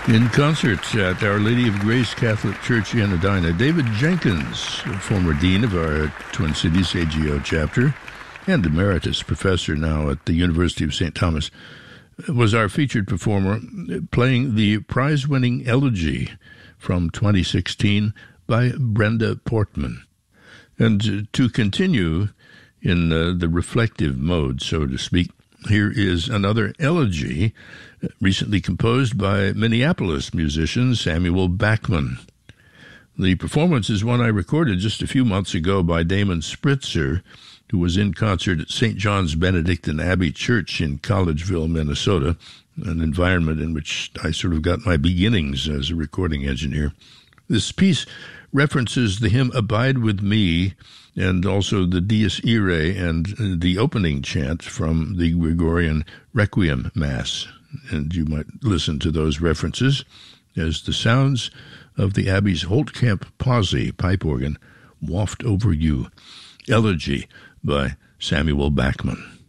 In concert at Our Lady of Grace Catholic Church in Edina, David Jenkins, former dean of our Twin Cities AGO chapter and emeritus professor now at the University of St. Thomas, was our featured performer, playing the prize-winning Elegy from 2016 by Brenda Portman. And to continue in the reflective mode, so to speak, here is another elegy recently composed by Minneapolis musician Samuel Bachman. The performance is one I recorded just a few months ago by Damon Spritzer, who was in concert at St. John's Benedictine Abbey Church in Collegeville, Minnesota, an environment in which I sort of got my beginnings as a recording engineer. This piece references the hymn Abide With Me and also the Dies Irae and the opening chant from the Gregorian Requiem Mass. And you might listen to those references as the sounds of the Abbey's Holtkamp Posse pipe organ waft over you. Elegy by Samuel Bachman.